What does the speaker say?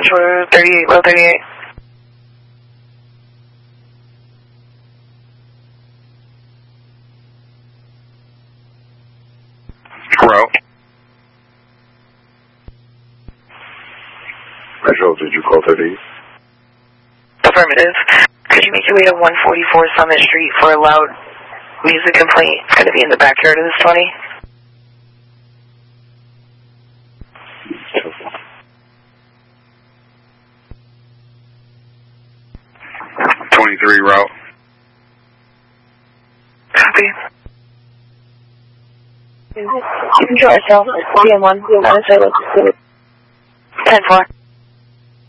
for 38, row 38. Row. Metro, did you call 38? Affirmative. Could you make your way to 144 Summit Street for a loud music complaint? It's going to be in the backyard of this 20. Route. Copy. You can show yourself. DM1. 10-4.